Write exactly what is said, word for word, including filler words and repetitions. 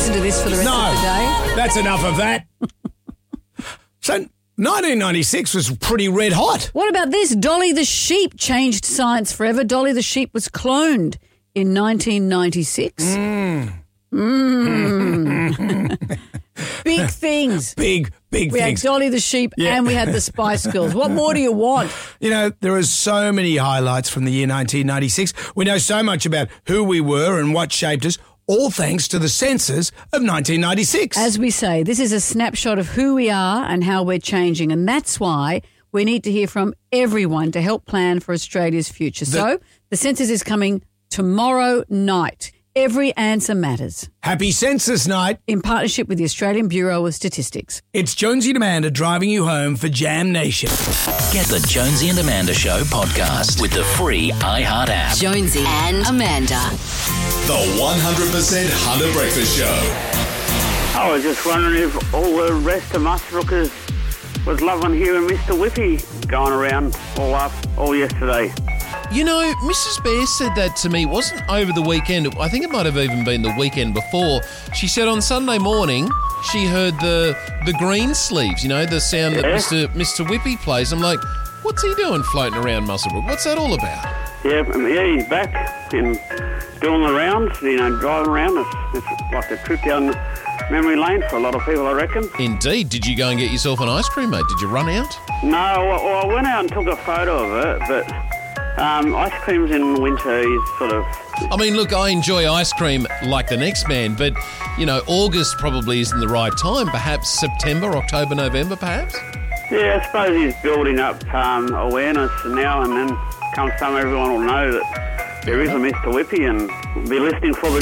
listen to this for the rest No, of the day. that's enough of that. So nineteen ninety-six was pretty red hot. What about this? Dolly the sheep changed science forever. Dolly the sheep was cloned in nineteen ninety-six. Mm. Mm. Big things. Big, big We things. had Dolly the sheep Yeah. and we had the Spice Girls. What more do you want? You know, there are so many highlights from the year nineteen ninety-six. We know so much about who we were and what shaped us, all thanks to the census of nineteen ninety-six. As we say, this is a snapshot of who we are and how we're changing, and that's why we need to hear from everyone to help plan for Australia's future. The- so the census is coming tomorrow night. Every answer matters. Happy Census Night. In partnership with the Australian Bureau of Statistics. It's Jonesy and Amanda driving you home for Jam Nation. Get the Jonesy and Amanda Show podcast with the free iHeart app. Jonesy and Amanda. The one hundred percent Hunter Breakfast Show. I was just wondering if all the rest of us rookers was loving hearing Mister Whippy going around all up all yesterday. You know, Missus Bear said that to me. It wasn't over the weekend. I think it might have even been the weekend before. She said on Sunday morning she heard the the green sleeves, you know, the sound that Yeah. Mister Mister Whippy plays. I'm like, what's he doing floating around Muswellbrook? What's that all about? Yeah, I mean, yeah, he's back and doing the rounds, you know, driving around. It's, it's like a trip down memory lane for a lot of people, I reckon. Indeed. Did you go and get yourself an ice cream, mate? Did you run out? No, well, well, I went out and took a photo of it, but um, ice creams in winter is sort of... I mean, look, I enjoy ice cream like the next man, but, you know, August probably isn't the right time. Perhaps September, October, November, perhaps? Yeah, I suppose he's building up um, awareness now, and then come summer everyone will know that there is a Mister Whippy and be listening for the